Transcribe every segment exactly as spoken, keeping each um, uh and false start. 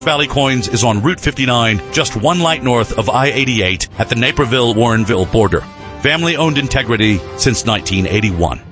Valley Coins is on Route fifty-nine, just one light north of I eighty-eight at the Naperville-Warrenville border. Family-owned integrity since nineteen eighty-one.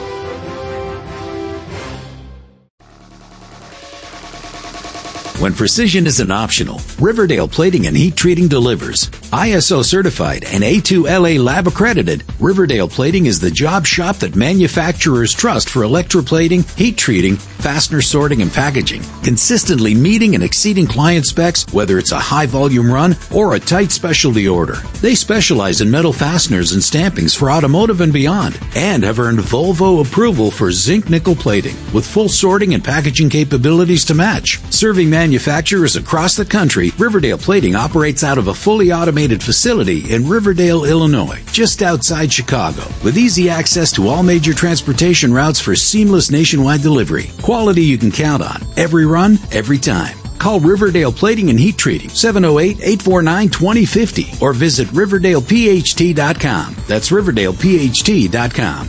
When precision isn't optional, Riverdale Plating and Heat Treating delivers. I S O certified and A two L A lab accredited, Riverdale Plating is the job shop that manufacturers trust for electroplating, heat treating, fastener sorting, and packaging, consistently meeting and exceeding client specs, whether it's a high-volume run or a tight specialty order. They specialize in metal fasteners and stampings for automotive and beyond, and have earned Volvo approval for zinc nickel plating, with full sorting and packaging capabilities to match. Serving manufacturers across the country, Riverdale Plating operates out of a fully automated facility in Riverdale, Illinois, just outside Chicago, with easy access to all major transportation routes for seamless nationwide delivery. Quality you can count on, every run, every time. Call Riverdale Plating and Heat Treating, seven oh eight, eight four nine, two oh five oh, or visit Riverdale P H T dot com. That's Riverdale P H T dot com.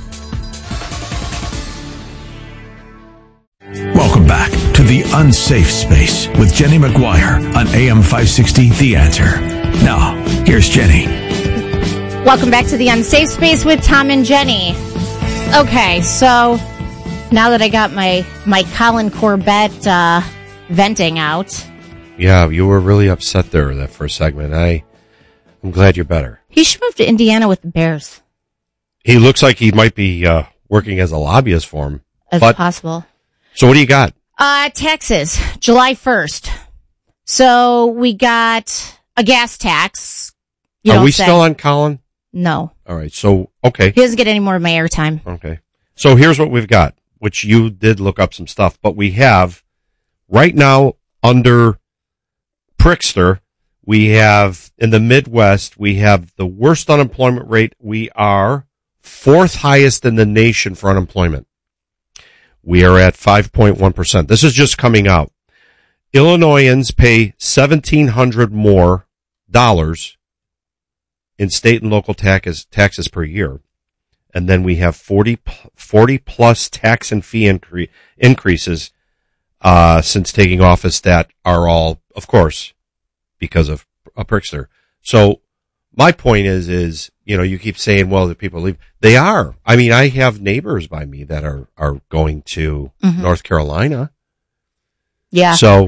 Welcome back to The Unsafe Space with Jenny McGuire on A M five sixty The Answer. Now, here's Jenny. Welcome back to The Unsafe Space with Tom and Jenny. Okay, so now that I got my, my Colin Corbett uh, venting out. Yeah, you were really upset there that first segment. I, I'm glad you're better. He should move to Indiana with the Bears. He looks like he might be uh, working as a lobbyist for him. As but, possible. So what do you got? Uh, taxes, July first. So we got a gas tax. You Are we say. still on Colin? No. All right, so, okay. He doesn't get any more of my airtime. Okay. So here's what we've got, which you did look up some stuff, but we have, right now, under Prickster, we have, in the Midwest, we have the worst unemployment rate. We are fourth highest in the nation for unemployment. We are at five point one percent. This is just coming out. Illinoisans pay seventeen hundred dollars more dollars in state and local taxes, taxes per year. And then we have forty, forty plus tax and fee incre- increases uh, since taking office that are all, of course, because of a Prickster. So my point is, is, you know, you keep saying, well, the people leave. They are. I mean, I have neighbors by me that are, are going to mm-hmm. North Carolina. Yeah. So.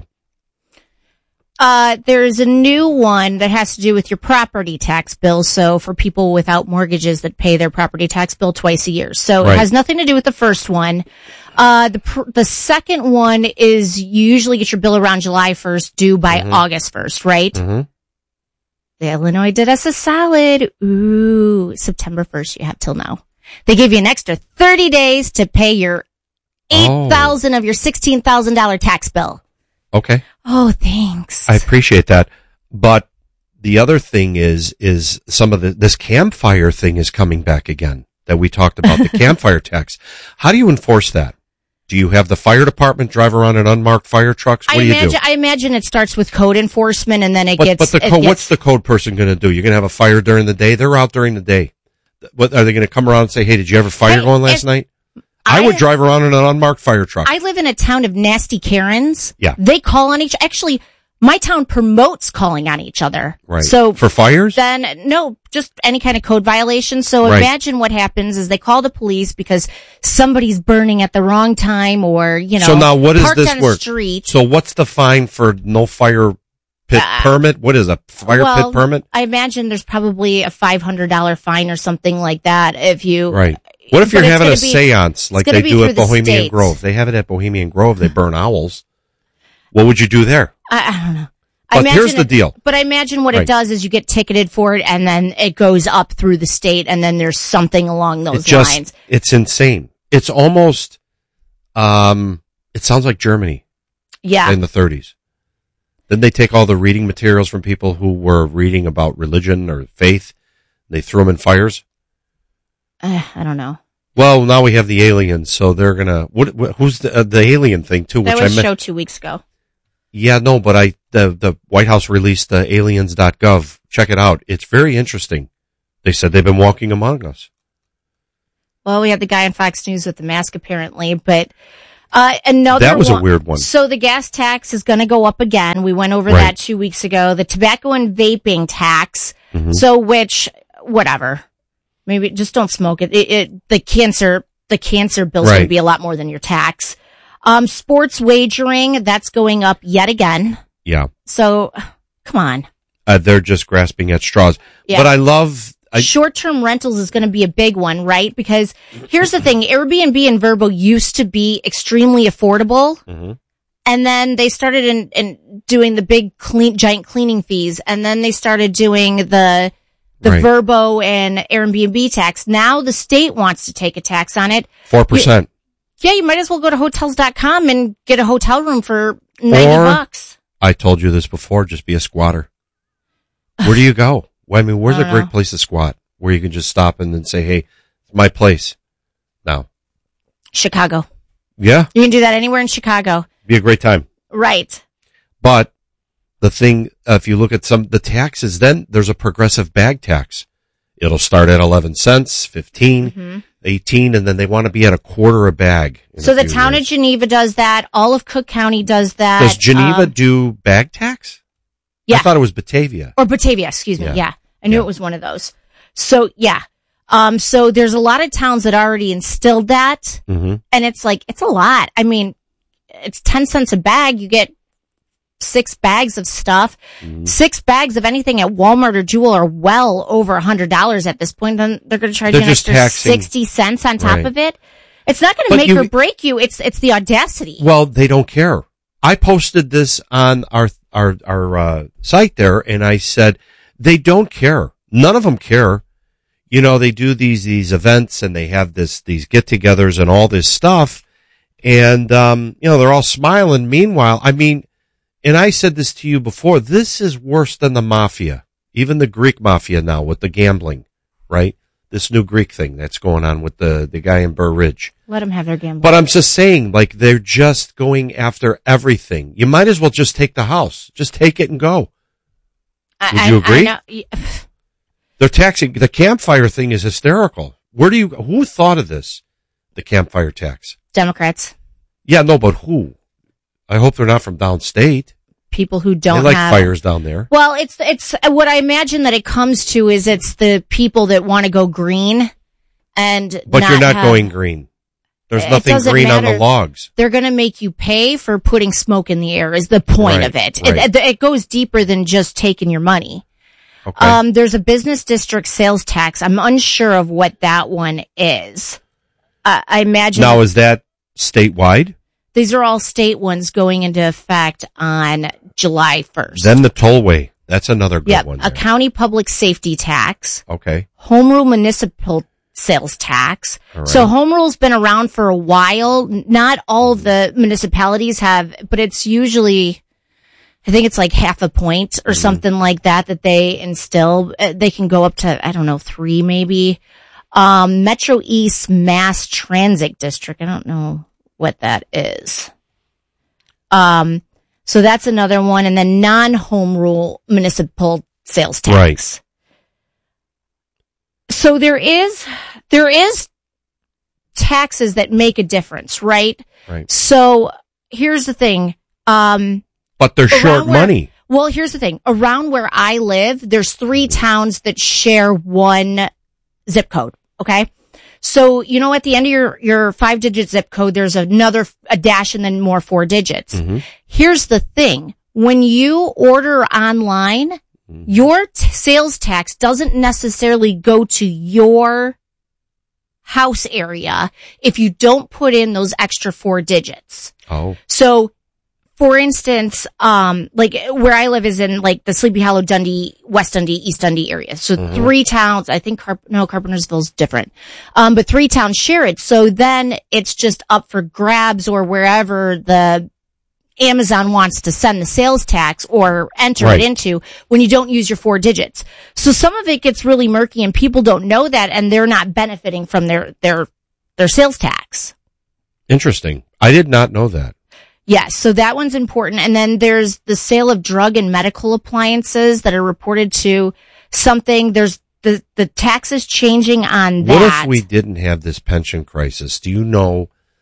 Uh, there's a new one that has to do with your property tax bill. So for people without mortgages that pay their property tax bill twice a year. So right. It has nothing to do with the first one. Uh, the, pr- the second one is you usually get your bill around July first, due by mm-hmm. August first, right? Mm-hmm. The Illinois did us a solid. Ooh, September first you have till now. They give you an extra thirty days to pay your eight thousand oh. of your sixteen thousand dollars tax bill. Okay. Oh, thanks. I appreciate that. But the other thing is, is some of the, this campfire thing is coming back again that we talked about, the campfire tax. How do you enforce that? Do you have the fire department drive around in unmarked fire trucks? What I do you imagine, do? I imagine it starts with code enforcement and then it but, gets, but the it co- gets, what's the code person going to do? You're going to have a fire during the day? They're out during the day. What, are they going to come around and say, hey, did you have a fire hey, going last if, night? I, I would drive around in an unmarked fire truck. I live in a town of nasty Karens. Yeah. They call on each, actually, my town promotes calling on each other. Right. So for fires? Then, no, just any kind of code violation. So right. Imagine what happens is they call the police because somebody's burning at the wrong time or, you know, so now what does this on work? Street. So what's the fine for no fire pit uh, permit? What is a fire well, pit permit? I imagine there's probably a five hundred dollars fine or something like that if you... Right. What if you're having a be, seance like they do at Bohemian the Grove? They have it at Bohemian Grove. They burn owls. What would you do there? I, I don't know. But here's the it, deal. But I imagine what right. it does is you get ticketed for it and then it goes up through the state and then there's something along those it just, lines. It's insane. It's almost, um, it sounds like Germany. Yeah. In the thirties. Then they take all the reading materials from people who were reading about religion or faith. They threw them in fires. Uh, I don't know. Well, now we have the aliens, so they're gonna. What? what who's the uh, the alien thing too? That which was I show two weeks ago. Yeah, no, but I the the White House released the aliens dot gov. Check it out. It's very interesting. They said they've been walking among us. Well, we had the guy on Fox News with the mask, apparently, but Uh, another that was one, a weird one. So the gas tax is going to go up again. We went over right. that two weeks ago. The tobacco and vaping tax. Mm-hmm. So which, whatever. Maybe just don't smoke it. It, it the cancer, the cancer bill's right. going to be a lot more than your tax. Um, sports wagering, that's going up yet again. Yeah. So, come on. Uh, they're just grasping at straws. Yeah. But I love... I, Short-term rentals is going to be a big one, right? Because here's the thing. Airbnb and Vrbo used to be extremely affordable. Mm-hmm. And then they started in, in doing the big clean, giant cleaning fees. And then they started doing the, the right. Vrbo and Airbnb tax. Now the state wants to take a tax on it. four percent. You, yeah, you might as well go to hotels dot com and get a hotel room for ninety or, bucks. I told you this before, just be a squatter. Where do you go? Well, I mean, where's a great know. place to squat where you can just stop and then say, hey, it's my place now? Chicago. Yeah. You can do that anywhere in Chicago. Be a great time. Right. But the thing, uh, if you look at some, the taxes, then there's a progressive bag tax. It'll start at eleven cents, fifteen, mm-hmm. eighteen, and then they want to be at a quarter a bag. So the town years. of Geneva does that. All of Cook County does that. Does Geneva um, do bag tax? Yeah. I thought it was Batavia. Or Batavia, excuse me. Yeah. yeah. I knew yeah. it was one of those. So, yeah. Um, so there's a lot of towns that already instilled that. Mm-hmm. And it's like, it's a lot. I mean, it's ten cents a bag. You get six bags of stuff. Mm-hmm. Six bags of anything at Walmart or Jewel are well over a hundred dollars at this point. Then they're going to charge they're you an extra taxing. sixty cents on top right. of it. It's not going to make you, or break you. It's, it's the audacity. Well, they don't care. I posted this on our our our uh, site there, and I said they don't care. None of them care. You know, they do these these events, and they have this these get-togethers and all this stuff, and um, you know they're all smiling. Meanwhile, I mean, and I said this to you before. This is worse than the mafia, even the Greek mafia now with the gambling, right? This new Greek thing that's going on with the, the guy in Burr Ridge. Let them have their gambling. But I'm just saying, like, they're just going after everything. You might as well just take the house. Just take it and go. I, Would you agree? I, I know. They're taxing. The campfire thing is hysterical. Where do you, who thought of this? The campfire tax. Democrats. Yeah, no, but who? I hope they're not from downstate. People who don't they like have fires down there. Well, it's it's what I imagine that it comes to is it's the people that want to go green, and but not you're not have, going green. There's nothing green matter. on the logs. They're going to make you pay for putting smoke in the air. Is the point right, of it. Right. it? It goes deeper than just taking your money. Okay. Um, there's a business district sales tax. I'm unsure of what that one is. Uh, I imagine now is that statewide? These are all state ones going into effect on July first. Then the tollway. That's another good yep, one. A county public safety tax. Okay. Home rule municipal sales tax. Right. So home rule's been around for a while. Not all of the municipalities have, but it's usually, I think it's like half a point or mm-hmm. something like that that they instill. They can go up to, I don't know, three maybe. Um, Metro East Mass Transit District. I don't know what that is. Um, so that's another one. And then non-home rule municipal sales tax. Right. So there is, there is taxes that make a difference, right? Right. So here's the thing. Um, but they're short where, money. Well, here's the thing. Around where I live, there's three towns that share one zip code. Okay. So, you know, at the end of your, your five digit zip code, there's another, a dash and then more four digits. Mm-hmm. Here's the thing. When you order online, mm-hmm. your t- sales tax doesn't necessarily go to your house area if you don't put in those extra four digits. Oh. So, for instance, um, like where I live is in like the Sleepy Hollow, Dundee, West Dundee, East Dundee area. So mm-hmm. three towns, I think, Carp- no, Carpentersville's different. Um, but three towns share it. So then it's just up for grabs or wherever the Amazon wants to send the sales tax or enter right. it into when you don't use your four digits. So some of it gets really murky and people don't know that and they're not benefiting from their, their, their sales tax. Interesting. I did not know that. Yes, so that one's important. And then there's the sale of drug and medical appliances that are reported to something. There's the, the taxes changing on that. What if we didn't have this pension crisis? Do you know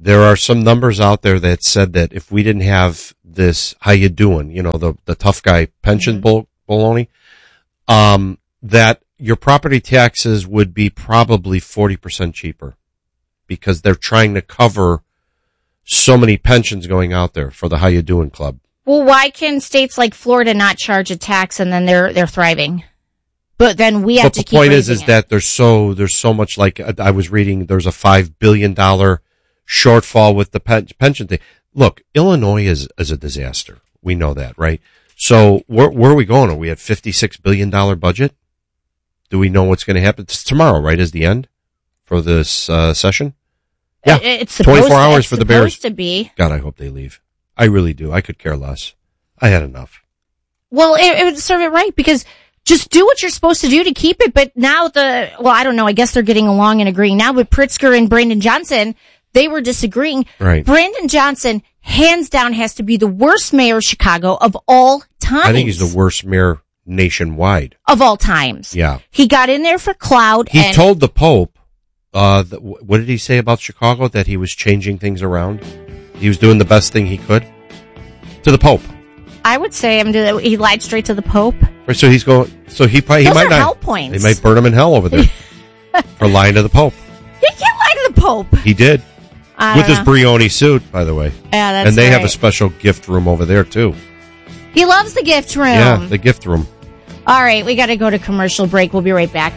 there are some numbers out there that said that if we didn't have this, how you doing, you know, the, the tough guy pension mm-hmm. bull, baloney, um, that your property taxes would be probably forty percent cheaper because they're trying to cover so many pensions going out there for the How You Doing Club. Well, why can states like Florida not charge a tax and then they're they're thriving? But then we have but to the keep point is, is it. that there's so there's so much. Like I was reading, there's a five billion dollar shortfall with the pen, pension thing. Look, Illinois is is a disaster. We know that, right? So where where are we going? Are we at fifty-six billion dollar budget? Do we know what's going to happen? It's tomorrow, right? Is the end for this uh, session? Yeah, it's supposed, twenty-four hours it's for the Bears. To be. God, I hope they leave. I really do. I could care less. I had enough. Well, it, it would serve it right because just do what you're supposed to do to keep it. But now the, well, I don't know. I guess they're getting along and agreeing now. But Pritzker and Brandon Johnson, they were disagreeing. Right. Brandon Johnson, hands down, has to be the worst mayor of Chicago of all time. I think he's the worst mayor nationwide of all times. Yeah. He got in there for clout. He and told the Pope, uh, that, what did he say about Chicago? That he was changing things around. He was doing the best thing he could to the Pope. I would say him to, he lied straight to the Pope. Right, so he's going. So he probably Those he might are not. hell points. They might burn him in hell over there for lying to the Pope. He can't lie to the Pope. He did I with his know. Brioni suit, by the way. Yeah, that's and they right. have a special gift room over there too. He loves the gift room. Yeah, the gift room. All right, we got to go to commercial break. We'll be right back.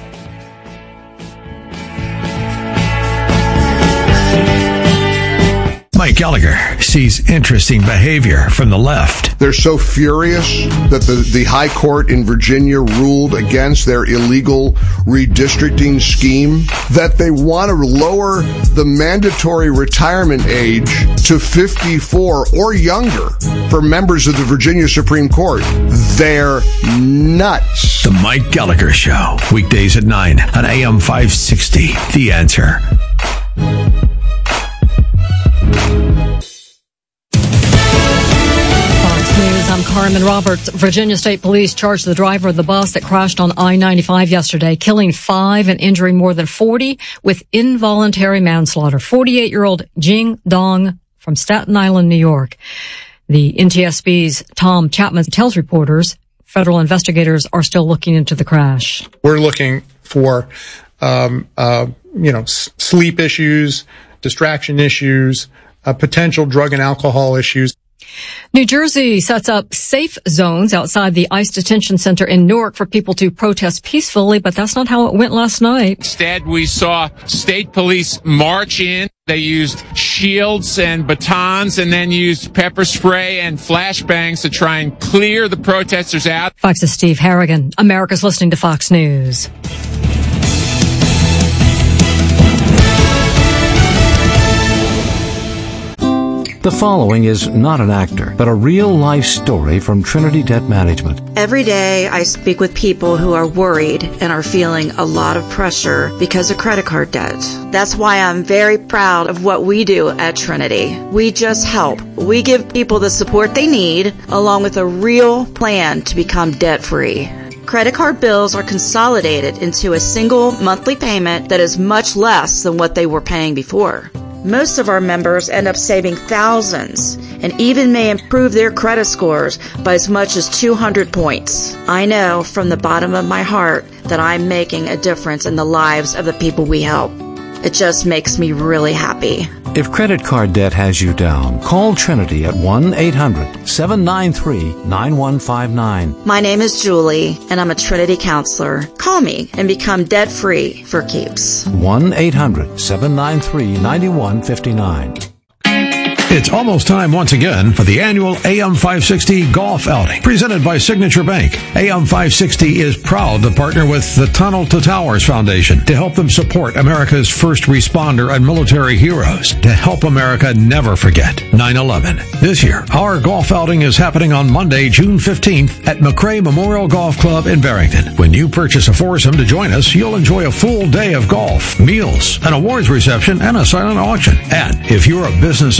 Mike Gallagher sees interesting behavior from the left. They're so furious that the, the High Court in Virginia ruled against their illegal redistricting scheme that they want to lower the mandatory retirement age to fifty-four or younger for members of the Virginia Supreme Court. They're nuts. The Mike Gallagher Show, weekdays at nine on A M five sixty. The Answer. News. I'm Carmen Roberts. Virginia State Police charged the driver of the bus that crashed on I ninety-five yesterday, killing five and injuring more than forty with involuntary manslaughter. forty-eight-year-old Jing Dong from Staten Island, New York. The N T S B's Tom Chapman tells reporters federal investigators are still looking into the crash. We're looking for, um, uh, you know, s- sleep issues, distraction issues, uh, potential drug and alcohol issues. New Jersey sets up safe zones outside the ICE detention center in Newark for people to protest peacefully, but that's not how it went last night. Instead, we saw state police march in. They used shields and batons and then used pepper spray and flashbangs to try and clear the protesters out. Fox's Steve Harrigan. America's listening to Fox News. The following is not an actor, but a real-life story from Trinity Debt Management. Every day I speak with people who are worried and are feeling a lot of pressure because of credit card debt. That's why I'm very proud of what we do at Trinity. We just help. We give people the support they need, along with a real plan to become debt-free. Credit card bills are consolidated into a single monthly payment that is much less than what they were paying before. Most of our members end up saving thousands and even may improve their credit scores by as much as two hundred points. I know from the bottom of my heart that I'm making a difference in the lives of the people we help. It just makes me really happy. If credit card debt has you down, call Trinity at one eight hundred seven nine three nine one five nine. My name is Julie, and I'm a Trinity counselor. Call me and become debt-free for keeps. one eight hundred seven nine three nine one five nine. It's almost time once again for the annual A M five sixty Golf Outing, presented by Signature Bank. A M five sixty is proud to partner with the Tunnel to Towers Foundation to help them support America's first responder and military heroes, to help America never forget nine eleven. This year, our golf outing is happening on Monday, June fifteenth at McRae Memorial Golf Club in Barrington. When you purchase a foursome to join us, you'll enjoy a full day of golf, meals, an awards reception, and a silent auction. And if you're a business owner,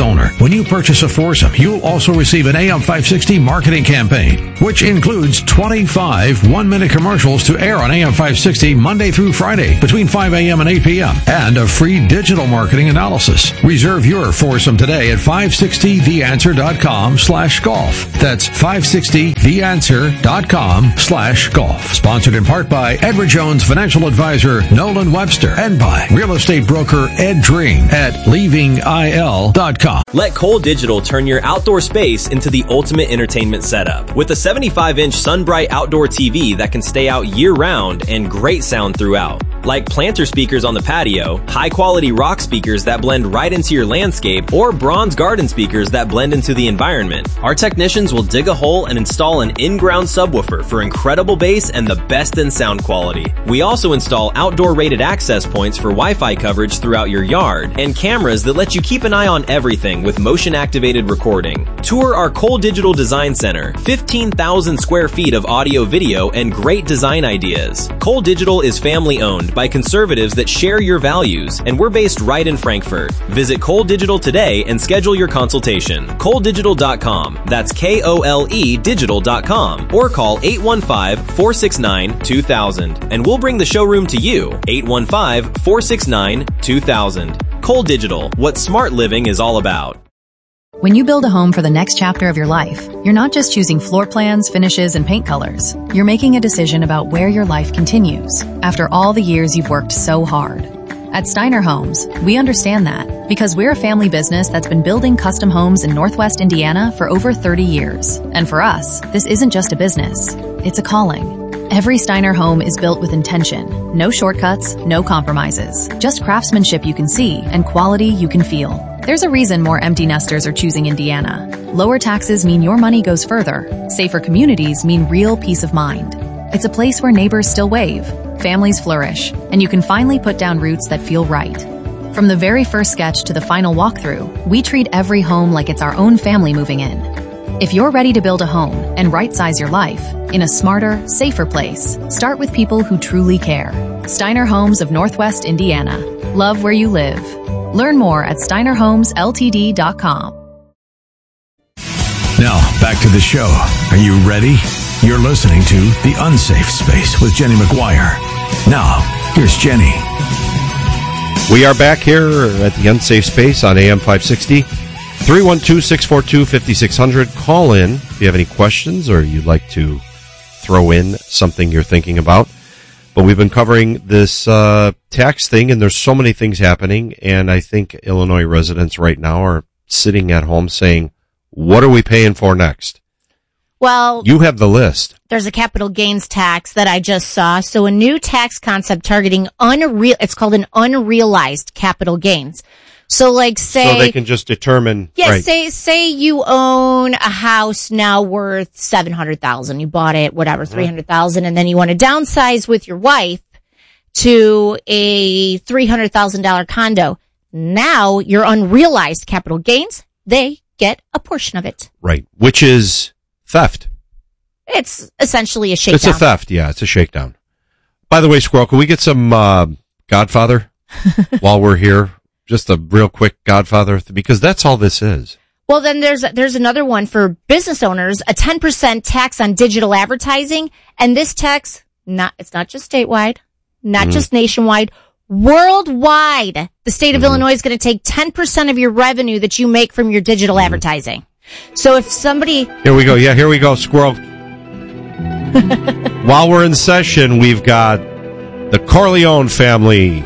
When you purchase a foursome, you'll also receive an A M five sixty marketing campaign, which includes twenty-five one-minute commercials to air on A M five sixty Monday through Friday between five a.m. and eight p.m. and a free digital marketing analysis. Reserve your foursome today at five sixty the answer dot com slash golf. That's five sixty the answer dot com slash golf. Sponsored in part by Edward Jones Financial Advisor Nolan Webster and by real estate broker Ed Dream at leaving I L dot com. Let Cole Digital turn your outdoor space into the ultimate entertainment setup. With a seventy-five inch SunBright outdoor T V that can stay out year-round and great sound throughout. Like planter speakers on the patio, high-quality rock speakers that blend right into your landscape, or bronze garden speakers that blend into the environment. Our technicians will dig a hole and install an in-ground subwoofer for incredible bass and the best in sound quality. We also install outdoor-rated access points for Wi-Fi coverage throughout your yard, and cameras that let you keep an eye on everything with motion-activated recording. Tour our Cole Digital Design Center, fifteen thousand square feet of audio, video, and great design ideas. Cole Digital is family-owned by conservatives that share your values, and we're based right in Frankfurt. Visit Cole Digital today and schedule your consultation. Cole Digital dot com. That's K O L E digital dot com. Or call eight one five, four six nine, two thousand, and we'll bring the showroom to you. eight one five, four six nine, two thousand. Cole Digital, what smart living is all about. When you build a home for the next chapter of your life, you're not just choosing floor plans, finishes, and paint colors. You're making a decision about where your life continues after all the years you've worked so hard. At Steiner Homes, we understand that because we're a family business that's been building custom homes in Northwest Indiana for over thirty years. And for us, this isn't just a business, it's a calling. Every Steiner home is built with intention. No shortcuts, no compromises. Just craftsmanship you can see and quality you can feel. There's a reason more empty nesters are choosing Indiana. Lower taxes mean your money goes further. Safer communities mean real peace of mind. It's a place where neighbors still wave, families flourish, and you can finally put down roots that feel right. From the very first sketch to the final walkthrough, we treat every home like it's our own family moving in. If you're ready to build a home and right-size your life in a smarter, safer place, start with people who truly care. Steiner Homes of Northwest Indiana. Love where you live. Learn more at steiner homes l t d dot com. Now, back to the show. Are you ready? You're listening to The Unsafe Space with Jenny McGuire. Now, here's Jenny. We are back here at The Unsafe Space on A M five sixty. three one two, six four two, five six zero zero. Call in if you have any questions or you'd like to throw in something you're thinking about. But we've been covering this uh, tax thing, and there's so many things happening, and I think Illinois residents right now are sitting at home saying, what are we paying for next? Well, you have the list. There's a capital gains tax that I just saw. So a new tax concept targeting unreal, it's called an unrealized capital gains. So like say, so they can just determine. Yeah, right. say, say you own a house now worth seven hundred thousand. You bought it, whatever, three hundred thousand, and then you want to downsize with your wife to a three hundred thousand dollars condo. Now your unrealized capital gains, they get a portion of it. Right. Which is theft. It's essentially a shakedown. It's a theft. Yeah, it's a shakedown. By the way, Squirrel, can we get some, uh, Godfather while we're here? Just a real quick Godfather, because that's all this is. Well, then there's there's another one for business owners, a ten percent tax on digital advertising. And this tax, not it's not just statewide, not mm. just nationwide, worldwide. The state of mm. Illinois is going to take ten percent of your revenue that you make from your digital mm. advertising. So if somebody... Here we go. Yeah, here we go, Squirrel. While we're in session, we've got the Corleone family...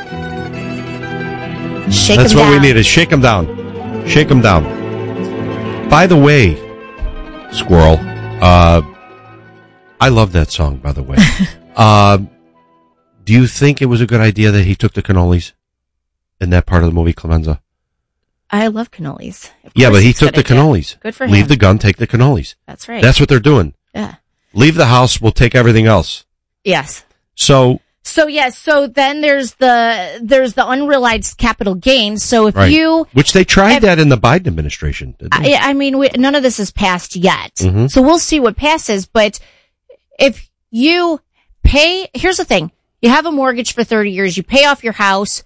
Shake That's what down. we need is shake them down. Shake them down. By the way, Squirrel, uh, I love that song, by the way. uh, do you think it was a good idea that he took the cannolis in that part of the movie, Clemenza? I love cannolis. Yeah, but he took the cannolis. Good for him. Leave the gun, take the cannolis. That's right. That's what they're doing. Yeah. Leave the house, we'll take everything else. Yes. So... So yes, so then there's the there's the unrealized capital gains. So if right. you which they tried if, that in the Biden administration, didn't they? I, I mean, we, none of this is passed yet, mm-hmm. so we'll see what passes. But if you pay, here's the thing: you have a mortgage for thirty years, you pay off your house,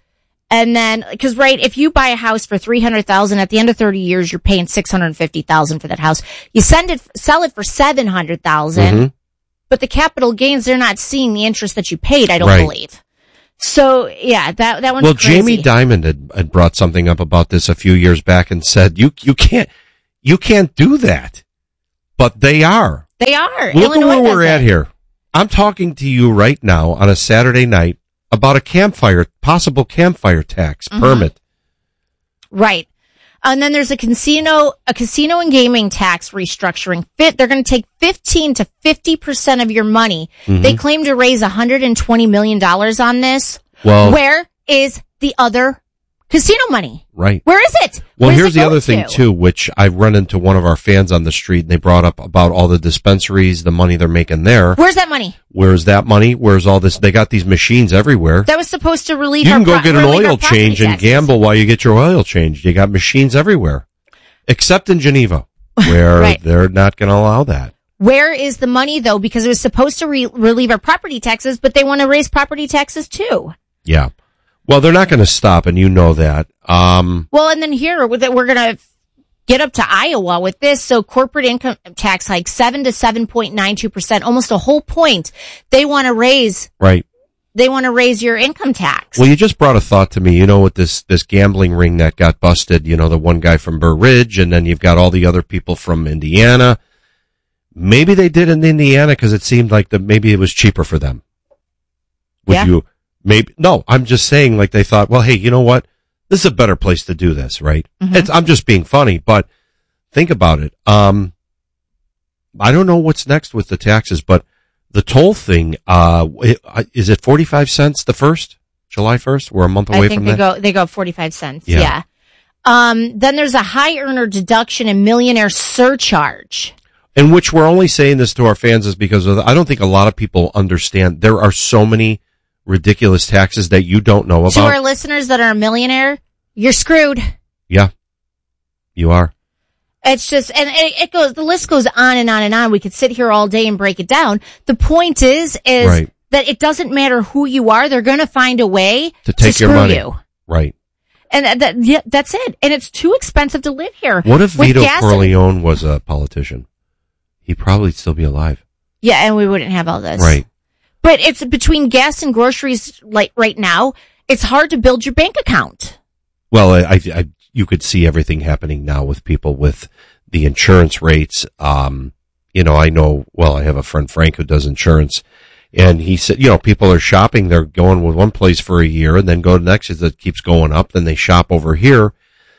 And then, cause right, if you buy a house for three hundred thousand, at the end of thirty years, you're paying six hundred fifty thousand for that house. You send it, sell it for seven hundred thousand, mm-hmm. but the capital gains, they're not seeing the interest that you paid, I don't right. believe. So, yeah, that, that one's well, crazy. Jamie Dimon had, had brought something up about this a few years back and said, you, you can't, you can't do that. But they are. They are. Look Illinois at where we're it. at here. I'm talking to you right now on a Saturday night about a campfire, possible campfire tax mm-hmm. permit. Right. And then there's a casino, a casino and gaming tax restructuring. Fit, they're going to take fifteen to fifty percent of your money. Mm-hmm. They claim to raise one hundred twenty million dollars on this. Well, where is the other casino money? Right. Where is it? Well, Where's here's it the other to? thing too, which I've run into one of our fans on the street and they brought up about all the dispensaries, the money they're making there. Where's that money? Where's that money? Where's all this? They got these machines everywhere. That was supposed to relieve You our can go pro- get an oil change and taxes. gamble while you get your oil changed. You got machines everywhere. Except in Geneva, where right. they're not going to allow that. Where is the money though? Because it was supposed to re- relieve our property taxes, but they want to raise property taxes too. Yeah. Well, they're not going to stop, and you know that. Um, well, and then here, we're going to get up to Iowa with this. So corporate income tax hike, seven to seven point nine two percent, almost a whole point. They want to raise. Right. They want to raise your income tax. Well, you just brought a thought to me, you know, with this, this gambling ring that got busted, you know, the one guy from Burr Ridge, and then you've got all the other people from Indiana. Maybe they did in Indiana because it seemed like the, maybe it was cheaper for them. Would yeah. you? Maybe, no, I'm just saying like they thought, well, hey, you know what? This is a better place to do this, right? Mm-hmm. It's, I'm just being funny, but think about it. Um, I don't know what's next with the taxes, but the toll thing, uh, is it forty-five cents the first? July first? We're a month away I think from they that? go, they go forty-five cents. Yeah. yeah. Um, then there's a high earner deduction and millionaire surcharge. In which we're only saying this to our fans is because of the, I don't think a lot of people understand there are so many ridiculous taxes that you don't know about. To our listeners that are a millionaire, you're screwed. Yeah, you are. It's just, and it, it goes, the list goes on and on and on. We could sit here all day and break it down. The point is, is right. that it doesn't matter who you are. They're going to find a way to take to your screw money. You. Right. And that, that, yeah, that's it. And it's too expensive to live here. What if With Vito gas Corleone and, was a politician? He'd probably still be alive. Yeah, and we wouldn't have all this. Right. But it's between gas and groceries, like right now, it's hard to build your bank account. Well, I, I, I you could see everything happening now with people with the insurance rates. Um, you know, I know, well, I have a friend, Frank, who does insurance, and he said, you know, people are shopping. They're going with one place for a year and then go to the next. It keeps going up. Then they shop over here.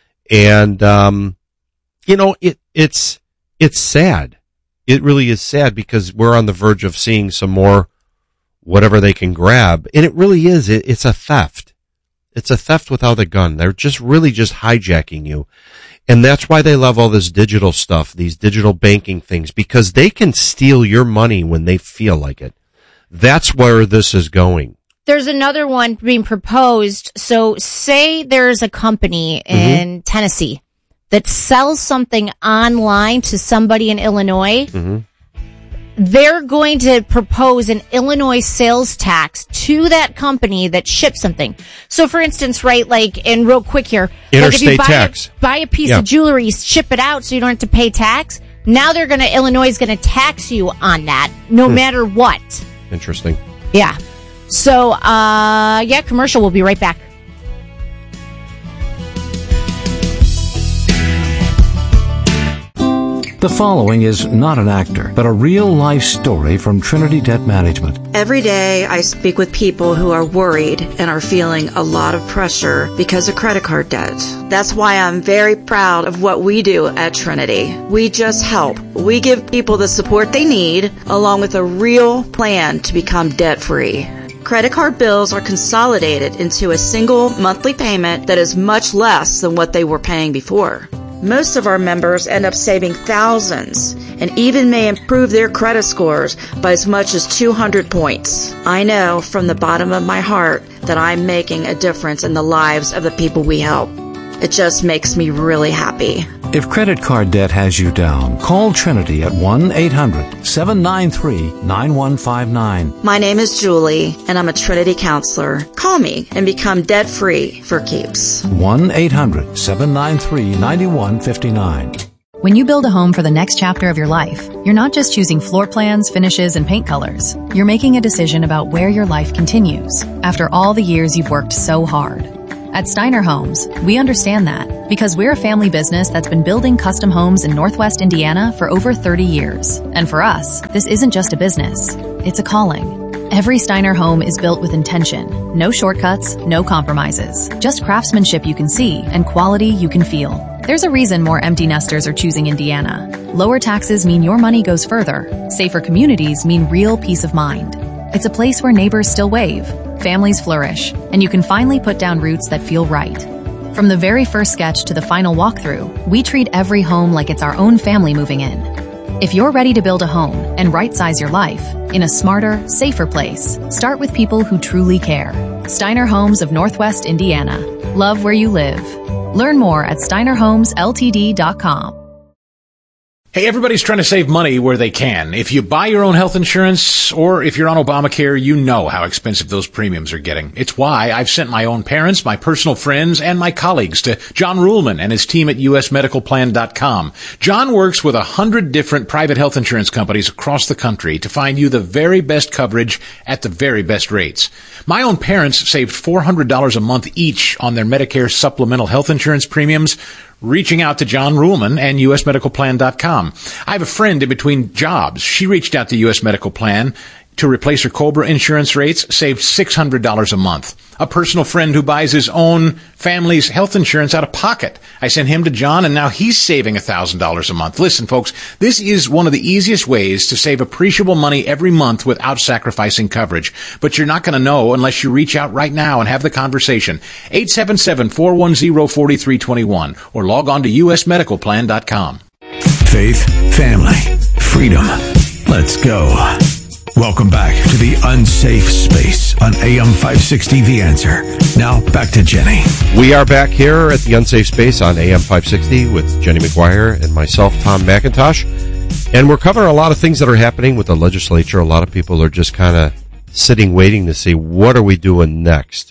And, um, you know, it, it's, it's sad. It really is sad because we're on the verge of seeing some more whatever they can grab. And it really is. It, it's a theft. It's a theft without a gun. They're just really just hijacking you. And that's why they love all this digital stuff, these digital banking things, because they can steal your money when they feel like it. That's where this is going. There's another one being proposed. So say there's a company in mm-hmm. Tennessee that sells something online to somebody in Illinois. Mm-hmm. They're going to propose an Illinois sales tax to that company that ships something. So for instance, right, like, and real quick here, interstate like if you buy tax. A, buy a piece yeah. of jewelry, ship it out so you don't have to pay tax. Now they're going to, Illinois is going to tax you on that no hmm. matter what. Interesting. Yeah. So, uh, yeah, commercial. We'll be right back. The following is not an actor, but a real-life story from Trinity Debt Management. Every day I speak with people who are worried and are feeling a lot of pressure because of credit card debt. That's why I'm very proud of what we do at Trinity. We just help. We give people the support they need, along with a real plan to become debt-free. Credit card bills are consolidated into a single monthly payment that is much less than what they were paying before. Most of our members end up saving thousands and even may improve their credit scores by as much as two hundred points. I know from the bottom of my heart that I'm making a difference in the lives of the people we help. It just makes me really happy. If credit card debt has you down, call Trinity at one eight hundred seven nine three nine one five nine. My name is Julie, and I'm a Trinity counselor. Call me and become debt-free for keeps. one eight hundred seven nine three nine one five nine. When you build a home for the next chapter of your life, you're not just choosing floor plans, finishes, and paint colors. You're making a decision about where your life continues after all the years you've worked so hard. At Steiner Homes, we understand that because we're a family business that's been building custom homes in Northwest Indiana for over thirty years. And for us, this isn't just a business, it's a calling. Every Steiner home is built with intention. No shortcuts, no compromises. Just craftsmanship you can see and quality you can feel. There's a reason more empty nesters are choosing Indiana. Lower taxes mean your money goes further. Safer communities mean real peace of mind. It's a place where neighbors still wave, families flourish, and you can finally put down roots that feel right. From the very first sketch to the final walkthrough, we treat every home like it's our own family moving in. If you're ready to build a home and right-size your life in a smarter, safer place, start with people who truly care. Steiner Homes of Northwest Indiana. Love where you live. Learn more at steiner homes l t d dot com. Hey, everybody's trying to save money where they can. If you buy your own health insurance or if you're on Obamacare, you know how expensive those premiums are getting. It's why I've sent my own parents, my personal friends, and my colleagues to John Ruhlman and his team at U S medical plan dot com. John works with a hundred different private health insurance companies across the country to find you the very best coverage at the very best rates. My own parents saved four hundred dollars a month each on their Medicare supplemental health insurance premiums, reaching out to John Ruhlman and U S medical plan dot com. I have a friend in between jobs. She reached out to U S Medical Plan to replace her COBRA insurance rates, saved six hundred dollars a month. A personal friend who buys his own family's health insurance out of pocket. I sent him to John, and now he's saving one thousand dollars a month. Listen, folks, this is one of the easiest ways to save appreciable money every month without sacrificing coverage. But you're not going to know unless you reach out right now and have the conversation. eight seven seven, four one zero, four three two one or log on to U S medical plan dot com. Faith, family, freedom. Let's go. Welcome back to the Unsafe Space on A M five sixty The Answer. Now, back to Jenny. We are back here at the Unsafe Space on A M five sixty with Jenny McGuire and myself, Tom McIntosh. And we're covering a lot of things that are happening with the legislature. A lot of people are just kind of sitting, waiting to see what are we doing next.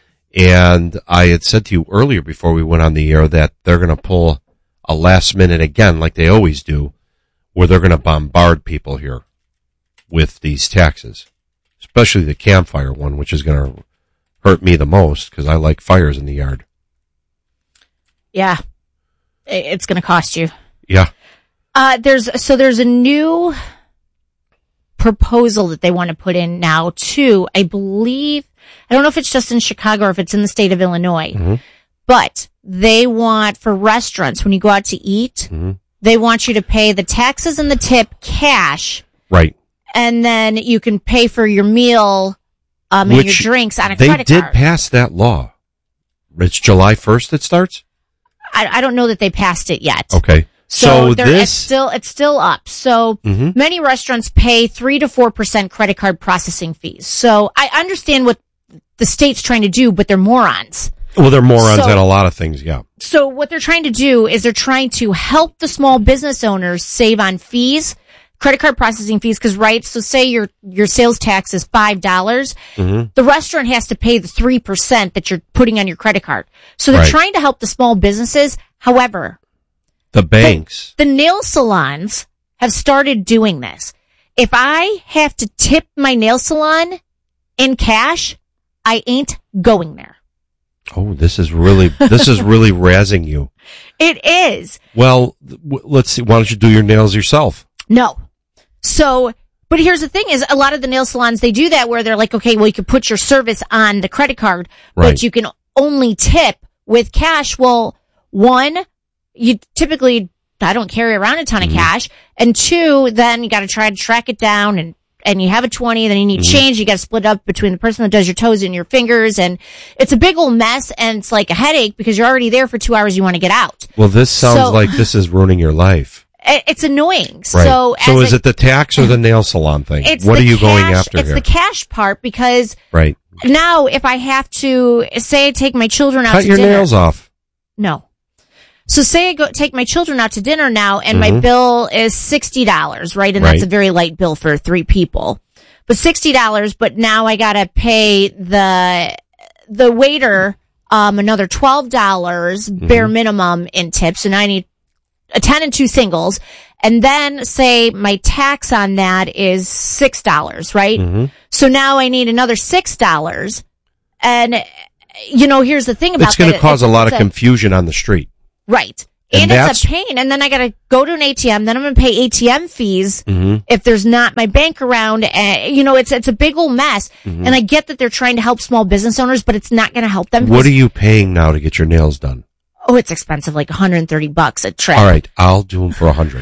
And I had said to you earlier before we went on the air that they're going to pull a last minute again, like they always do, where they're going to bombard people here with these taxes, especially the campfire one, which is going to hurt me the most because I like fires in the yard. Yeah, it's going to cost you. Yeah. Uh, there's so there's a new proposal that they want to put in now too. I believe, I don't know if it's just in Chicago or if it's in the state of Illinois, mm-hmm. but they want for restaurants when you go out to eat, mm-hmm. they want you to pay the taxes and the tip cash. Right. And then you can pay for your meal um, and your drinks on a credit card. They did pass that law. It's July first it starts? I, I don't know that they passed it yet. Okay. So, so this... it's still it's still up. So mm-hmm. many restaurants pay three to four percent credit card processing fees. So I understand what the state's trying to do, but they're morons. Well, they're morons so, at a lot of things, yeah. So what they're trying to do is they're trying to help the small business owners save on fees, credit card processing fees, because, right, so say your your sales tax is five dollars, mm-hmm. the restaurant has to pay the three percent that you're putting on your credit card. So they're right. trying to help the small businesses. However, the banks, the, the nail salons have started doing this. If I have to tip my nail salon in cash, I ain't going there. Oh, this is really, this is really razzing you. It is. Well, w- let's see. Why don't you do your nails yourself? No. So, but here's the thing is a lot of the nail salons, they do that where they're like, okay, well, you can put your service on the credit card, right. but you can only tip with cash. Well, one, you typically, I don't carry around a ton of mm-hmm. cash. And two, then you got to try to track it down and and you have a twenty, then you need mm-hmm. change. You got to split up between the person that does your toes and your fingers. And it's a big old mess. And it's like a headache because you're already there for two hours. You want to get out. Well, this sounds so, like this is ruining your life. It's annoying. Right. So, so is a, it the tax or the nail salon thing? It's what are you cash, going after it's here? It's the cash part because right. now if I have to, say I take my children out Cut to your dinner. nails off. No. So say I go take my children out to dinner now and Mm-hmm. my bill is sixty dollars, right? And Right. that's a very light bill for three people. But sixty dollars, but now I gotta pay the, the waiter, um, another twelve dollars Mm-hmm. bare minimum in tips. And I need a ten and two singles. And then say my tax on that is six dollars, right? Mm-hmm. So now I need another six dollars. And, you know, here's the thing about It's going to that. cause a It's- lot of it's a- confusion on the street. Right. And And, it's that's- a pain. And then I got to go to an A T M. Then I'm going to pay A T M fees Mm-hmm. if there's not my bank around. Uh, you know, it's it's a big old mess. Mm-hmm. And I get that they're trying to help small business owners, but it's not going to help them. What because- are you paying now to get your nails done? Oh, it's expensive, like one hundred thirty bucks a trip. All right, I'll do them for a hundred.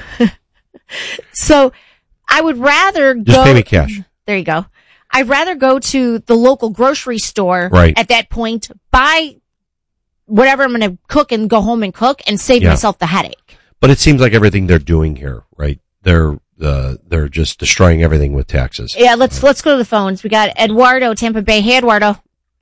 So I would rather Just go. pay me cash. There you go. I'd rather go to the local grocery store Right. at that point, buy whatever I'm going to cook and go home and cook and save Yeah. myself the headache. But it seems like everything they're doing here, right? They're uh, they're just destroying everything with taxes. Yeah, let's let's go to the phones. We got Eduardo, Tampa Bay. Hey, Eduardo.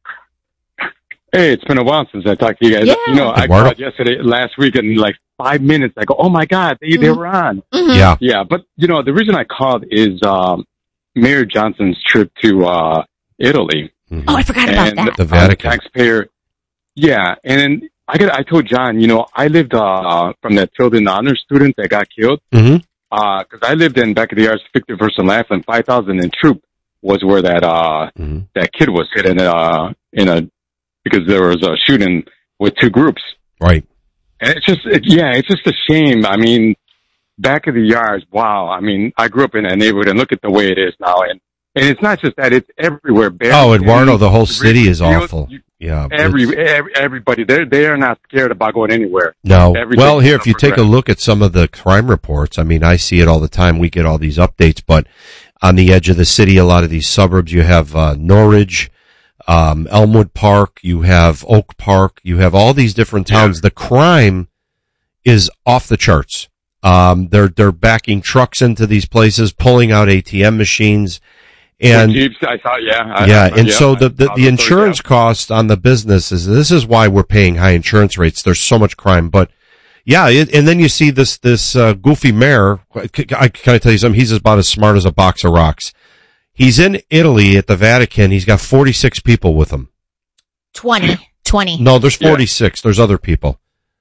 Hey, it's been a while since I talked to you guys. Yeah. You know, I Eduardo. called yesterday, last week, in like five minutes. I go, oh my God, they, they Mhm. were on. Mhm. Yeah. Yeah, but you know, the reason I called is um, Mayor Johnson's trip to uh, Italy. Mhm. Oh, I forgot about and that. The I'm a Vatican. taxpayer. Yeah, and then I got, I told John, you know, I lived uh, from that Tilden honor student that got killed. Mm-hmm. Because I lived in back of the arts, Victor versus Laughlin, five thousand in Troop was where that uh Mm-hmm. that kid was hit in uh in a because there was a shooting with two groups. Right. And it's just it, yeah, it's just a shame. I mean, back of the yards, wow. I mean, I grew up in that neighborhood and look at the way it is now, and and it's not just that; it's everywhere. Oh, Eduardo, the whole You- city is you- awful. you- Yeah. Every, it's- every everybody, they they are not scared about going anywhere. No. Everything Well, here, is if you up for take a grabs. look at some of the crime reports, I mean, I see it all the time. We get all these updates, but on the edge of the city, a lot of these suburbs, you have uh, Norridge, um, Elmwood Park, you have Oak Park, you have all these different towns. The crime is off the charts. Um, they're they're backing trucks into these places, pulling out A T M machines. And With Jeeps, I saw, yeah, I, yeah, I, and yeah, so I the, the, saw the those, insurance yeah. cost on the business is, this is why we're paying high insurance rates. There's so much crime, but yeah, it, and then you see this, this, uh, goofy mayor. I, can I tell you something? He's about as smart as a box of rocks. He's in Italy at the Vatican. He's got forty-six people with him. twenty. twenty. No, there's forty-six. There's other people.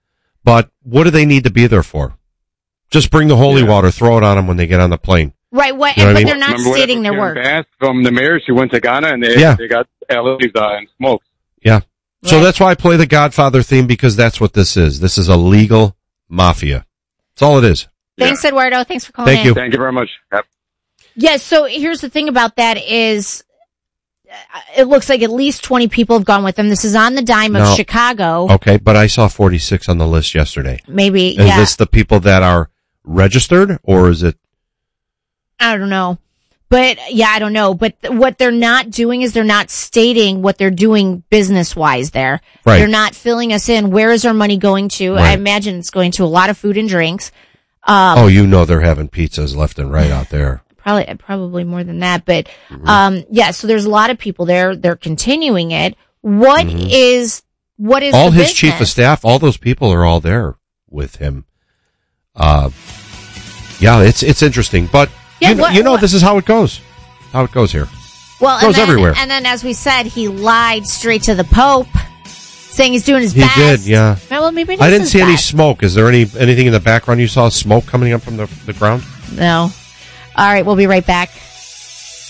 But what do they need to be there for? Just bring the holy water, throw it on them when they get on the plane. Right, what, You know what but I mean? they're not Remember stating their whenever work. Karen Bass from the mayor, she went to Ghana and they, Yeah. they got L E Ds uh, and smoke. Yeah. So Right. that's why I play the Godfather theme, because that's what this is. This is a legal mafia. That's all it is. Thanks, Eduardo. Thanks for calling Thank in. you. Thank you very much. Yep. Yeah, so here's the thing about that is uh, it looks like at least twenty people have gone with them. This is on the dime of No. Chicago. Okay, but I saw forty-six on the list yesterday. Maybe, Is yeah. this the people that are registered, or is it? I don't know. But yeah, I don't know. But th- what they're not doing is they're not stating what they're doing business wise there. Right. They're not filling us in. Where is our money going to? I Right. imagine it's going to a lot of food and drinks. Um, Oh, you know they're having pizzas left and right out there. probably, probably more than that. But, Mm-hmm. um, yeah, so there's a lot of people there. They're continuing it. What is what is Mm-hmm. All the his chief of business? staff, all those people are all there with him. Uh, yeah, it's it's interesting, but Yeah, you, know, what- you know what- this is how it goes. How it goes here. Well, Goes and then, everywhere. And then, as we said, he lied straight to the Pope, saying he's doing his He best. did, yeah. Well, maybe it I is didn't his see any best. smoke. Is there any anything in the background you saw? Smoke coming up from the the ground? No. All right, we'll be right back.